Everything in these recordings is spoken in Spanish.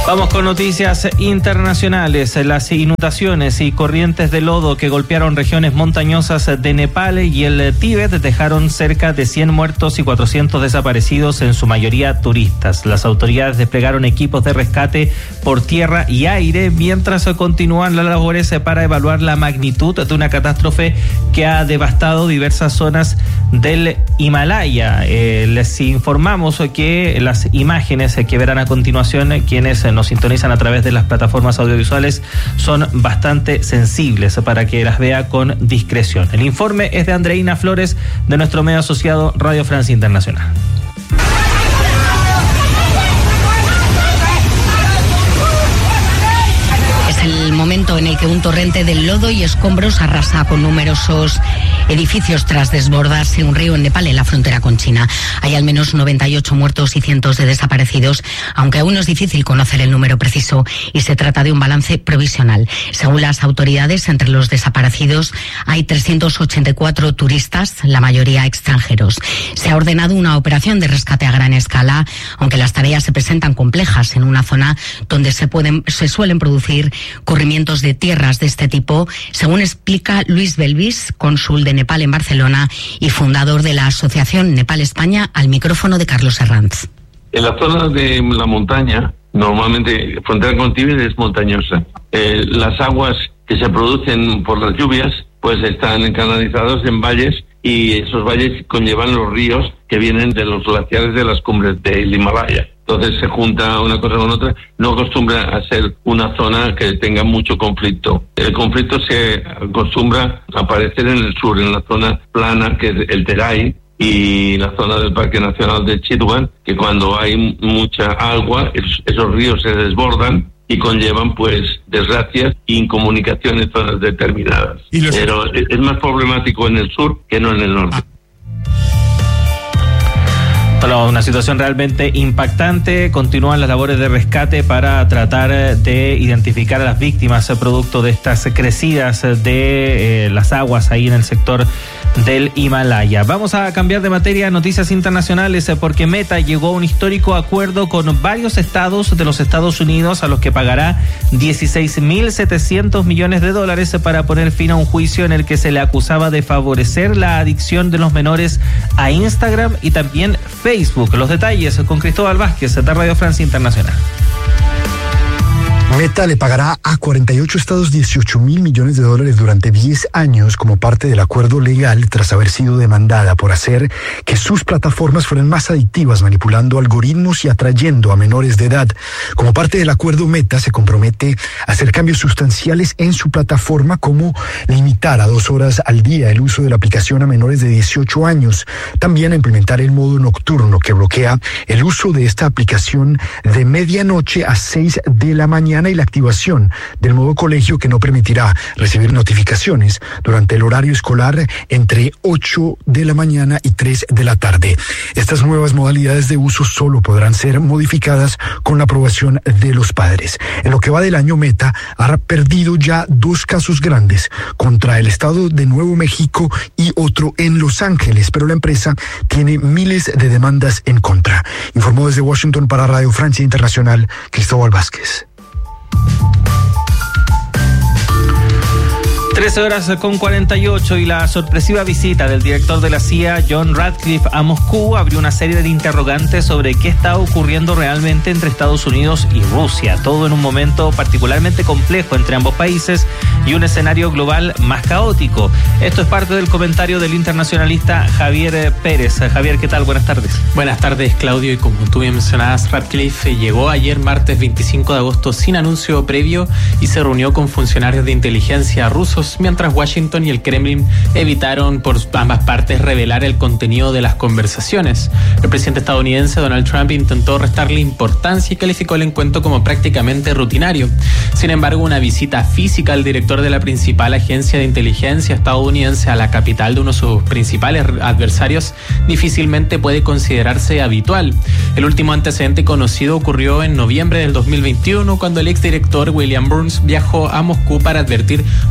Vamos con noticias internacionales. Las inundaciones y corrientes de lodo que golpearon regiones montañosas de Nepal y el Tíbet dejaron cerca de 100 muertos y 400 desaparecidos, en su mayoría turistas. Las autoridades desplegaron equipos de rescate por tierra y aire mientras continúan las labores para evaluar la magnitud de una catástrofe que ha devastado diversas zonas del Himalaya. Les informamos que las imágenes que verán a continuación quienes nos sintonizan a través de las plataformas audiovisuales son bastante sensibles para que las vea con discreción. El informe es de Andreina Flores, de nuestro medio asociado Radio Francia Internacional. El momento en el que un torrente de lodo y escombros arrasa con numerosos edificios tras desbordarse un río en Nepal, en la frontera con China. Hay al menos 98 muertos y cientos de desaparecidos, aunque aún es difícil conocer el número preciso y se trata de un balance provisional. Según las autoridades, entre los desaparecidos hay 384 turistas, la mayoría extranjeros. Se ha ordenado una operación de rescate a gran escala, aunque las tareas se presentan complejas en una zona donde se suelen producir corrimientos de tierras de este tipo, según explica Luis Belvis, cónsul de Nepal en Barcelona y fundador de la Asociación Nepal-España, al micrófono de Carlos Herranz. En la zona de la montaña, normalmente frontera con Tíbet es montañosa. Las aguas que se producen por las lluvias pues están canalizadas en valles, y esos valles conllevan los ríos que vienen de los glaciares de las cumbres del Himalaya. Entonces se junta una cosa con otra. No acostumbra a ser una zona que tenga mucho conflicto. El conflicto se acostumbra a aparecer en el sur, en la zona plana, que es el Terai, y la zona del Parque Nacional de Chitwan, que cuando hay mucha agua, esos ríos se desbordan y conllevan pues desgracias e incomunicación en zonas determinadas. Pero es más problemático en el sur que no en el norte. Bueno, una situación realmente impactante. Continúan las labores de rescate para tratar de identificar a las víctimas producto de estas crecidas de las aguas ahí en el sector del Himalaya. Vamos a cambiar de materia, noticias internacionales, porque Meta llegó a un histórico acuerdo con varios estados de los Estados Unidos, a los que pagará $16.700 millones para poner fin a un juicio en el que se le acusaba de favorecer la adicción de los menores a Instagram y también Facebook. Los detalles con Cristóbal Vázquez de Radio Francia Internacional. Meta le pagará a 48 estados $18.000 millones durante 10 años como parte del acuerdo legal, tras haber sido demandada por hacer que sus plataformas fueran más adictivas, manipulando algoritmos y atrayendo a menores de edad. Como parte del acuerdo, Meta se compromete a hacer cambios sustanciales en su plataforma, como limitar a 2 horas al día el uso de la aplicación a menores de 18 años. También a implementar el modo nocturno, que bloquea el uso de esta aplicación de medianoche a 6 de la mañana, y la activación del modo colegio, que no permitirá recibir notificaciones durante el horario escolar entre 8 de la mañana y 3 de la tarde. Estas nuevas modalidades de uso solo podrán ser modificadas con la aprobación de los padres. En lo que va del año, Meta ha perdido ya 2 casos grandes contra el estado de Nuevo México y otro en Los Ángeles, pero la empresa tiene miles de demandas en contra. Informó desde Washington para Radio Francia Internacional, Cristóbal Vázquez. 13:48, y la sorpresiva visita del director de la CIA, John Ratcliffe, a Moscú abrió una serie de interrogantes sobre qué está ocurriendo realmente entre Estados Unidos y Rusia. Todo en un momento particularmente complejo entre ambos países y un escenario global más caótico. Esto es parte del comentario del internacionalista Javier Pérez. Javier, ¿qué tal? Buenas tardes. Buenas tardes, Claudio. Y como tú bien mencionabas, Ratcliffe llegó ayer martes 25 de agosto sin anuncio previo y se reunió con funcionarios de inteligencia rusos, mientras Washington y el Kremlin evitaron por ambas partes revelar el contenido de las conversaciones. El presidente estadounidense Donald Trump intentó restarle importancia y calificó el encuentro como prácticamente rutinario. Sin embargo, una visita física al director de la principal agencia de inteligencia estadounidense a la capital de uno de sus principales adversarios difícilmente puede considerarse habitual. El último antecedente conocido ocurrió en noviembre del 2021, cuando el exdirector William Burns viajó a Moscú para advertir sobre las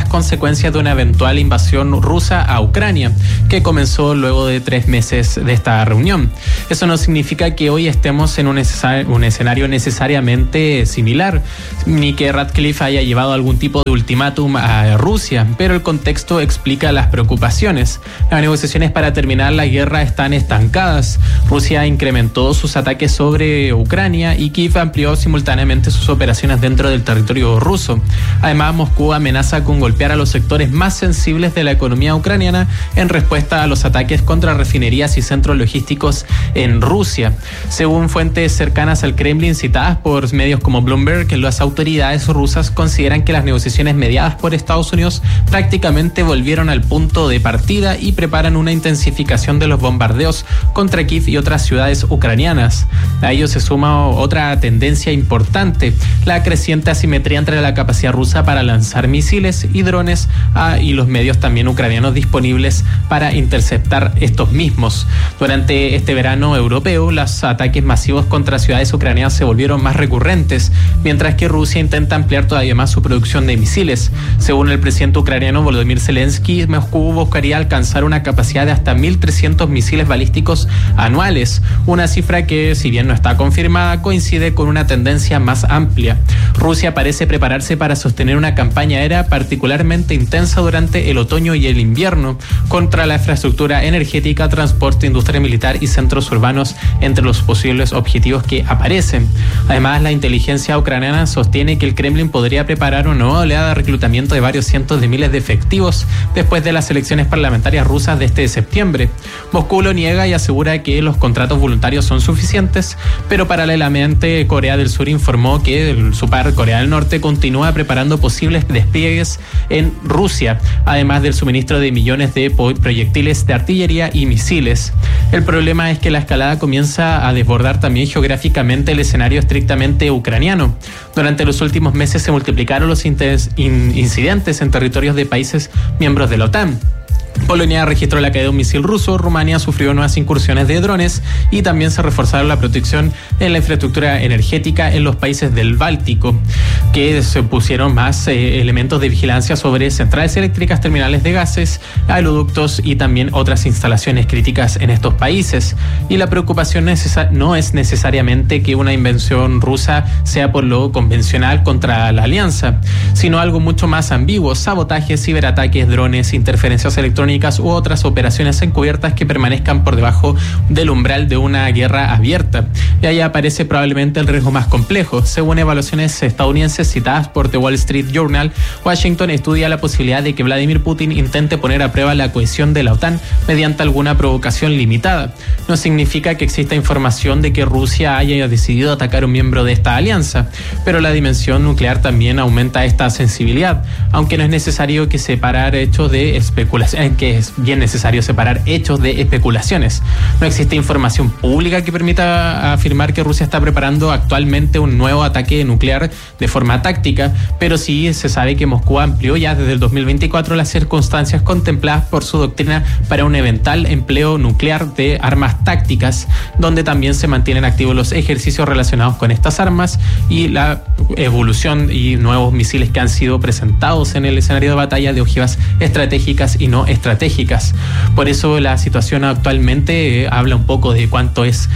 las consecuencias de una eventual invasión rusa a Ucrania, que comenzó luego de 3 meses de esta reunión. Eso no significa que hoy estemos en un escenario necesariamente similar, ni que Ratcliffe haya llevado algún tipo de ultimátum a Rusia, pero el contexto explica las preocupaciones. Las negociaciones para terminar la guerra están estancadas. Rusia incrementó sus ataques sobre Ucrania y Kiev amplió simultáneamente sus operaciones dentro del territorio ruso. Además, Moscú amenaza con golpear a los sectores más sensibles de la economía ucraniana en respuesta a los ataques contra refinerías y centros logísticos en Rusia. Según fuentes cercanas al Kremlin citadas por medios como Bloomberg, las autoridades rusas consideran que las negociaciones mediadas por Estados Unidos prácticamente volvieron al punto de partida y preparan una intensificación de los bombardeos contra Kiev y otras ciudades ucranianas. A ello se suma otra tendencia importante, la creciente asimetría entre la capacidad rusa para lanzar misiles y drones y los medios también ucranianos disponibles para interceptar estos mismos. Durante este verano europeo, los ataques masivos contra ciudades ucranianas se volvieron más recurrentes, mientras que Rusia intenta ampliar todavía más su producción de misiles. Según el presidente ucraniano Volodymyr Zelensky, Moscú buscaría alcanzar una capacidad de hasta 1.300 misiles balísticos anuales, una cifra que, si bien no está confirmada, coincide con una tendencia más amplia. Rusia parece prepararse para sostener una campaña aérea particularmente intensa durante el otoño y el invierno contra la infraestructura energética, transporte, industria militar y centros urbanos, entre los posibles objetivos que aparecen. Además, la inteligencia ucraniana sostiene que el Kremlin podría preparar una nueva oleada de reclutamiento de varios cientos de miles de efectivos después de las elecciones parlamentarias rusas de este septiembre. Moscú lo niega y asegura que los contratos voluntarios son suficientes, pero paralelamente Corea del Sur informó que su par Corea del Norte continúa preparando posibles despliegues en Rusia, además del suministro de millones de proyectiles de artillería y misiles. El problema es que la escalada comienza a desbordar también geográficamente el escenario estrictamente ucraniano. Durante los últimos meses se multiplicaron los incidentes en territorios de países miembros de la OTAN. Polonia registró la caída de un misil ruso, Rumania sufrió nuevas incursiones de drones y también se reforzaron la protección en la infraestructura energética en los países del Báltico, que se pusieron más elementos de vigilancia sobre centrales eléctricas, terminales de gases, oleoductos y también otras instalaciones críticas en estos países. Y la preocupación no es necesariamente que una invasión rusa sea por lo convencional contra la alianza, sino algo mucho más ambiguo: sabotajes, ciberataques, drones, interferencias electrónicas u otras operaciones encubiertas que permanezcan por debajo del umbral de una guerra abierta. Y ahí aparece probablemente el riesgo más complejo. Según evaluaciones estadounidenses citadas por The Wall Street Journal, Washington estudia la posibilidad de que Vladimir Putin intente poner a prueba la cohesión de la OTAN mediante alguna provocación limitada. No significa que exista información de que Rusia haya decidido atacar a un miembro de esta alianza, pero la dimensión nuclear también aumenta esta sensibilidad, aunque no es necesario que separar hechos de especulación, que es bien necesario separar hechos de especulaciones. No existe información pública que permita afirmar que Rusia está preparando actualmente un nuevo ataque nuclear de forma táctica, pero sí se sabe que Moscú amplió ya desde el 2024 las circunstancias contempladas por su doctrina para un eventual empleo nuclear de armas tácticas, donde también se mantienen activos los ejercicios relacionados con estas armas y la evolución y nuevos misiles que han sido presentados en el escenario de batalla de ojivas estratégicas y no estratégicas. Por eso la situación actualmente habla un poco de cuánto es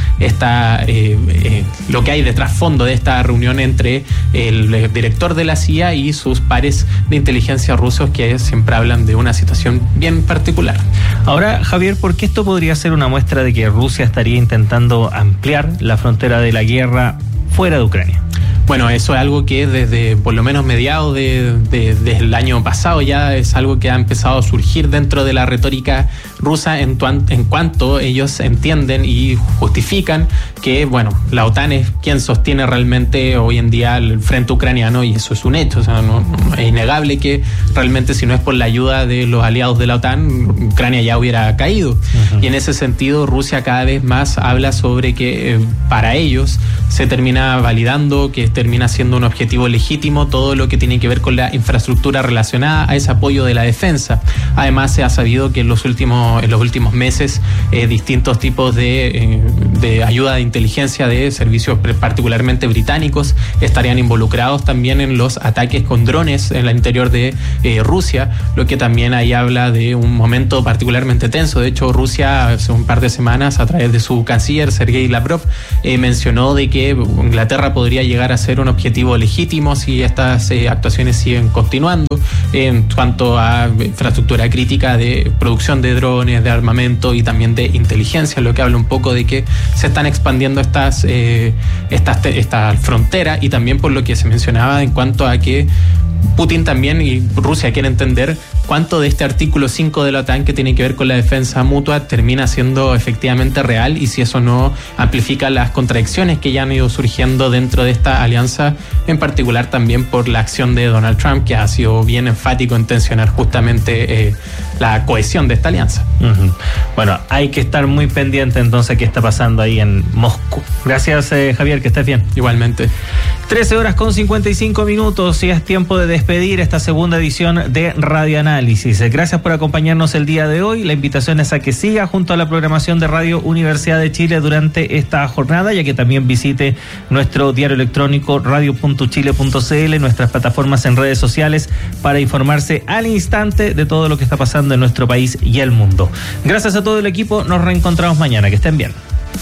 lo que hay de trasfondo de esta reunión entre el director de la CIA y sus pares de inteligencia rusos, que siempre hablan de una situación bien particular. Ahora, Javier, ¿por qué esto podría ser una muestra de que Rusia estaría intentando ampliar la frontera de la guerra fuera de Ucrania? Bueno, eso es algo que desde por lo menos mediados del año pasado ya es algo que ha empezado a surgir dentro de la retórica rusa en cuanto ellos entienden y justifican que, bueno, la OTAN es quien sostiene realmente hoy en día el frente ucraniano, y eso es un hecho. O sea, no es innegable que realmente, si no es por la ayuda de los aliados de la OTAN, Ucrania ya hubiera caído. Uh-huh. Y en ese sentido, Rusia cada vez más habla sobre que para ellos se termina validando, que termina siendo un objetivo legítimo todo lo que tiene que ver con la infraestructura relacionada a ese apoyo de la defensa. Además, se ha sabido que en los últimos los últimos meses distintos tipos de ayuda de inteligencia de servicios particularmente británicos estarían involucrados también en los ataques con drones en el interior de Rusia, lo que también ahí habla de un momento particularmente tenso. De hecho, Rusia hace un par de semanas, a través de su canciller Sergei Lavrov, mencionó de que Inglaterra podría llegar a ser un objetivo legítimo si estas actuaciones siguen continuando en cuanto a infraestructura crítica de producción de drones, de armamento y también de inteligencia, lo que habla un poco de que se están expandiendo esta frontera, y también por lo que se mencionaba en cuanto a que Putin también y Rusia quieren entender cuánto de este artículo 5 de la OTAN, que tiene que ver con la defensa mutua, termina siendo efectivamente real, y si eso no amplifica las contradicciones que ya han ido surgiendo dentro de esta alianza, en particular también por la acción de Donald Trump, que ha sido bien enfático en tensionar justamente la cohesión de esta alianza. Uh-huh. Bueno, hay que estar muy pendiente entonces qué está pasando ahí en Moscú. Gracias, Javier, que estés bien. Igualmente. 13:55 y es tiempo de despedir esta segunda edición de Radio Análisis. Gracias por acompañarnos el día de hoy. La invitación es a que siga junto a la programación de Radio Universidad de Chile durante esta jornada, ya que también visite nuestro diario electrónico radio.chile.cl, nuestras plataformas en redes sociales, para informarse al instante de todo lo que está pasando en nuestro país y el mundo. Gracias a todo el equipo, nos reencontramos mañana. Que estén bien.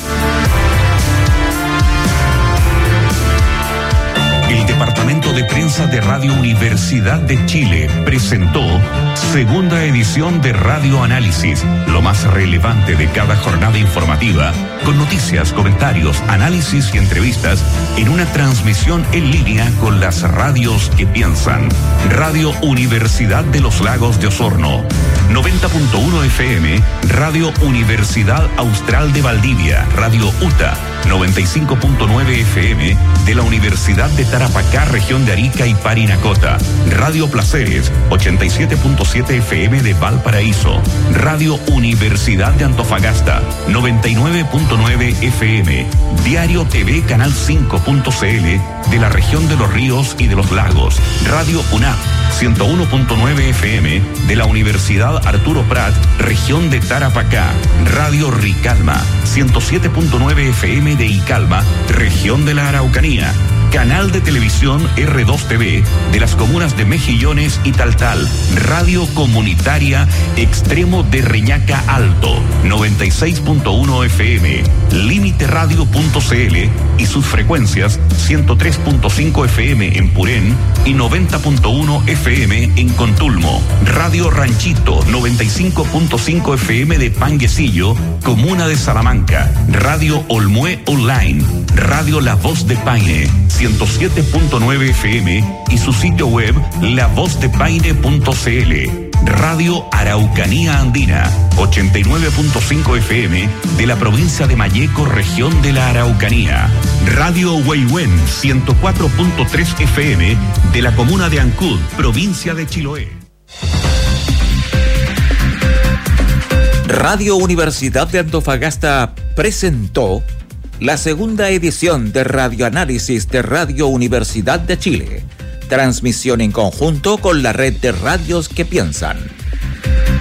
El Departamento de Prensa de Radio Universidad de Chile presentó segunda edición de Radio Análisis, lo más relevante de cada jornada informativa, con noticias, comentarios, análisis y entrevistas en una transmisión en línea con las radios que piensan. Radio Universidad de los Lagos de Osorno, 90.1 FM, Radio Universidad Austral de Valdivia, Radio UTA, 95.9 FM de la Universidad de Tarapacá, región de Arica y Parinacota, Radio Placeres, 87.7 FM de Valparaíso, Radio Universidad de Antofagasta, 99.9 FM, Diario TV Canal 5.cl de la región de los Ríos y de los Lagos, Radio UNAP, 101.9 FM de la Universidad Arturo Prat, región de Tarapacá, Radio Ricalma, 107.9 FM de Icalma, región de la Araucanía, Canal de Televisión R2 TV de las comunas de Mejillones y Taltal, Radio Comunitaria Extremo de Reñaca Alto, 96.1 FM, Límite Radio.cl y sus frecuencias 103.5 FM en Purén y 90.1 FM en Contulmo, Radio Ranchito, 95.5 FM de Panguecillo, comuna de Salamanca, Radio Olmué Online, Radio La Voz de Paine, 107.9 FM y su sitio web lavozdepaine.cl. Radio Araucanía Andina, 89.5 FM de la provincia de Malleco, región de la Araucanía. Radio Huehuen, 104.3 FM de la comuna de Ancud, provincia de Chiloé. Radio Universidad de Antofagasta presentó la segunda edición de Radio Análisis de Radio Universidad de Chile. Transmisión en conjunto con la red de radios que piensan.